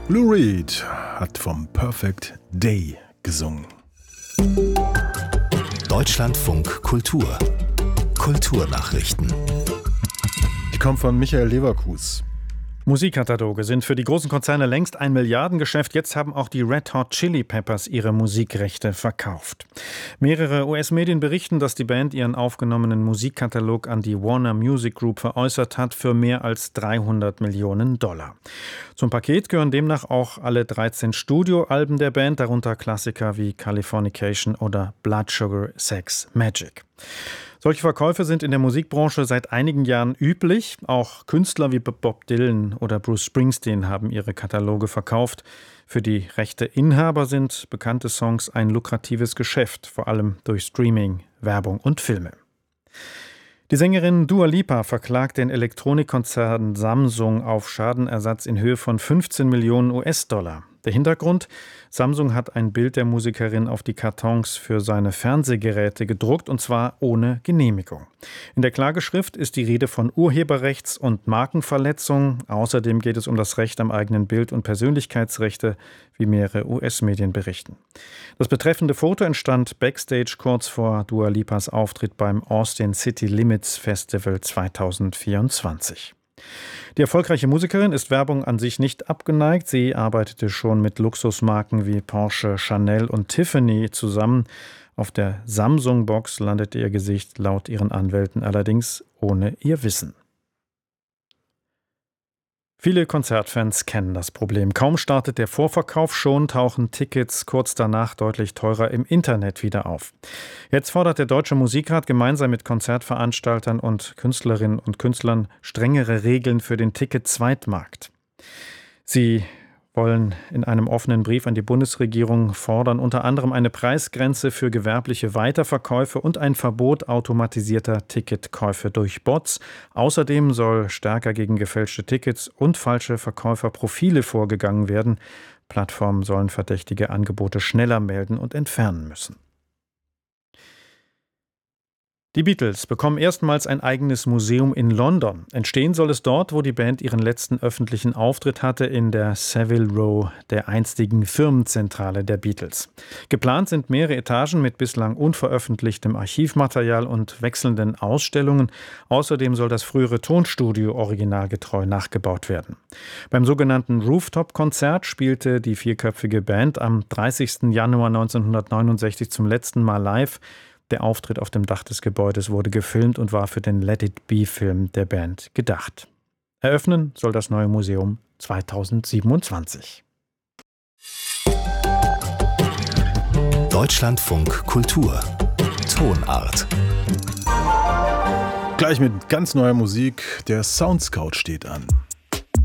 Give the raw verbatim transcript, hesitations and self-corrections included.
Lou Reed hat vom Perfect Day gesungen. Deutschlandfunk Kultur. Kulturnachrichten. Ich komme von Michael Leverkus. Musikkataloge sind für die großen Konzerne längst ein Milliardengeschäft. Jetzt haben auch die Red Hot Chili Peppers ihre Musikrechte verkauft. Mehrere U S-Medien berichten, dass die Band ihren aufgenommenen Musikkatalog an die Warner Music Group veräußert hat für mehr als dreihundert Millionen Dollar. Zum Paket gehören demnach auch alle dreizehn Studioalben der Band, darunter Klassiker wie Californication oder Blood Sugar Sex Magik. Solche Verkäufe sind in der Musikbranche seit einigen Jahren üblich. Auch Künstler wie Bob Dylan oder Bruce Springsteen haben ihre Kataloge verkauft. Für die Rechteinhaber sind bekannte Songs ein lukratives Geschäft, vor allem durch Streaming, Werbung und Filme. Die Sängerin Dua Lipa verklagt den Elektronikkonzern Samsung auf Schadenersatz in Höhe von fünfzehn Millionen U S-Dollar. Der Hintergrund: Samsung hat ein Bild der Musikerin auf die Kartons für seine Fernsehgeräte gedruckt, und zwar ohne Genehmigung. In der Klageschrift ist die Rede von Urheberrechts- und Markenverletzung. Außerdem geht es um das Recht am eigenen Bild und Persönlichkeitsrechte, wie mehrere U S-Medien berichten. Das betreffende Foto entstand backstage kurz vor Dua Lipas Auftritt beim Austin City Limits Festival zweitausendvierundzwanzig. Die erfolgreiche Musikerin ist Werbung an sich nicht abgeneigt. Sie arbeitete schon mit Luxusmarken wie Porsche, Chanel und Tiffany zusammen. Auf der Samsung-Box landete ihr Gesicht laut ihren Anwälten allerdings ohne ihr Wissen. Viele Konzertfans kennen das Problem. Kaum startet der Vorverkauf, schon tauchen Tickets kurz danach deutlich teurer im Internet wieder auf. Jetzt fordert der Deutsche Musikrat gemeinsam mit Konzertveranstaltern und Künstlerinnen und Künstlern strengere Regeln für den Ticket-Zweitmarkt. Sie wollen in einem offenen Brief an die Bundesregierung fordern unter anderem eine Preisgrenze für gewerbliche Weiterverkäufe und ein Verbot automatisierter Ticketkäufe durch Bots. Außerdem soll stärker gegen gefälschte Tickets und falsche Verkäuferprofile vorgegangen werden. Plattformen sollen verdächtige Angebote schneller melden und entfernen müssen. Die Beatles bekommen erstmals ein eigenes Museum in London. Entstehen soll es dort, wo die Band ihren letzten öffentlichen Auftritt hatte, in der Savile Row, der einstigen Firmenzentrale der Beatles. Geplant sind mehrere Etagen mit bislang unveröffentlichtem Archivmaterial und wechselnden Ausstellungen. Außerdem soll das frühere Tonstudio originalgetreu nachgebaut werden. Beim sogenannten Rooftop-Konzert spielte die vierköpfige Band am dreißigsten Januar neunzehnhundertneunundsechzig zum letzten Mal live. Der Auftritt auf dem Dach des Gebäudes wurde gefilmt und war für den Let It Be-Film der Band gedacht. Eröffnen soll das neue Museum zweitausendsiebenundzwanzig. Deutschlandfunk Kultur. Tonart. Gleich mit ganz neuer Musik. Der Soundscout steht an.